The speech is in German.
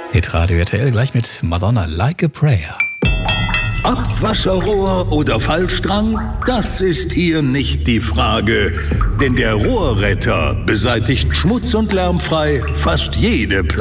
Hitradio RTL gleich mit Madonna, Like a Prayer. Abwasserrohr oder Fallstrang? Das ist hier nicht die Frage. Denn der Rohrretter beseitigt schmutz- und lärmfrei fast jede